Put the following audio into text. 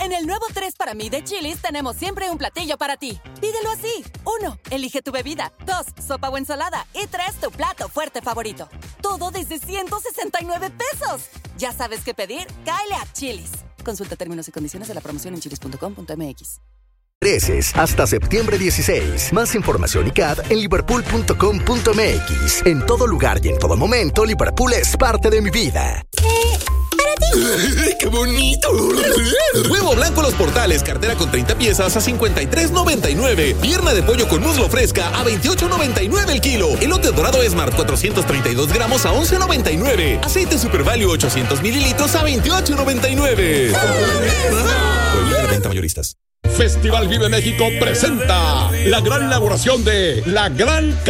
En el nuevo 3 para mí de Chili's tenemos siempre un platillo para ti. Pídelo así. 1. Elige tu bebida. 2. Sopa o ensalada. Y 3. Tu plato fuerte favorito. Todo desde 169 pesos. ¿Ya sabes qué pedir? Cáele a Chili's. Consulta términos y condiciones de la promoción en chilis.com.mx. Hasta septiembre 16. Más información y CAD en liverpool.com.mx. En todo lugar y en todo momento, Liverpool es parte de mi vida. Para ti. ¡Qué bonito! Huevo blanco Los Portales, cartera con 30 piezas a $53.99. Pierna de pollo con muslo fresca a $28.99 el kilo. Elote dorado Esmar 432 gramos a $11.99. Aceite Super Value 800 mililitros a $28.99. Prohibida de venta mayoristas. Festival Vive México presenta la gran inauguración de La Gran